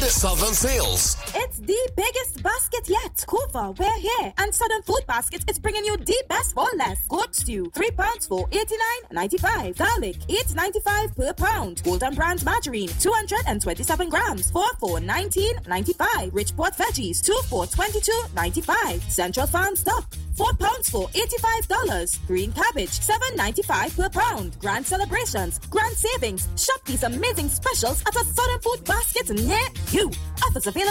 Southern Sales. It's the biggest basket yet. Kufa, we're here. And Southern Food Basket is bringing you the best for less. Goat stew, 3 pounds for $89.95. Garlic, $8.95 per pound. Golden Brand margarine, 227 grams, 4 for $19.95. Richport veggies, 2 for $22.95. Central Farm stock, 4 pounds for $85. Green cabbage, $7.95 per pound. Grand celebrations, grand savings. Shop these amazing specials at a Southern Food Basket near you. Offers available